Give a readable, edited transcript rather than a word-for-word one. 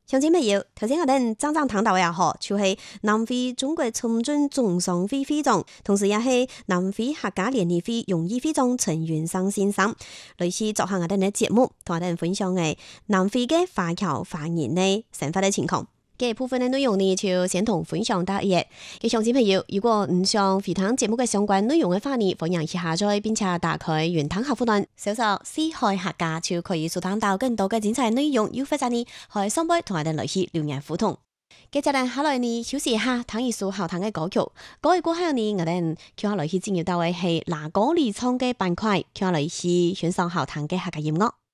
鄉親朋友，頭先我哋剛剛聽到也好，就係南非中國促進總商會會長，同時也係南非客家聯誼會榮譽會長陳元生先生，類似作下我哋嘅節目，同我哋分享嘅南非嘅華僑華人嘅生活嘅情況。嘅部分嘅內容呢，就先同分享到一。嘅鄉親朋友，如果唔想回聽節目嘅相關內容嘅話呢，歡迎去下載並且打開雲端客戶端，搜索四海客家就可以收聽到更多嘅精彩內容。又或者呢，可以上杯同我哋來去留言互動。接下來下來呢，休息一下，聽一首好聽嘅歌曲。歌曲過後呢，我哋叫下來去進入到嘅係拿歌離唱嘅板塊，叫下來去欣賞好聽嘅客家音樂。